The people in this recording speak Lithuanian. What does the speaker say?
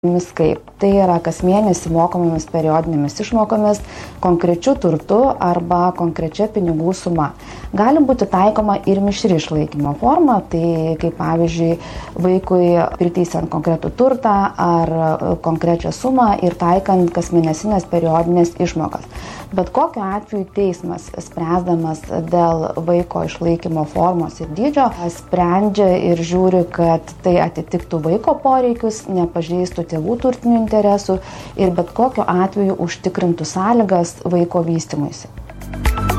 Kaip. Tai yra kas mėnesį mokomomis periodinėmis išmokomis, konkrečiu turtu arba konkrečia pinigų suma. Gali būti taikoma ir mišri išlaikymo forma, tai kaip pavyzdžiui vaikui priteisiant konkretų turtą ar konkrečią sumą ir taikant kasmėnesinės periodinės išmokas. Bet kokiu atveju teismas, spręsdamas dėl vaiko išlaikymo formos ir dydžio, sprendžia ir žiūri, kad tai atitiktų vaiko poreikius, nepažeistų tėvų turtinių interesų ir bet kokiu atveju užtikrintų sąlygas vaiko vystymuisi.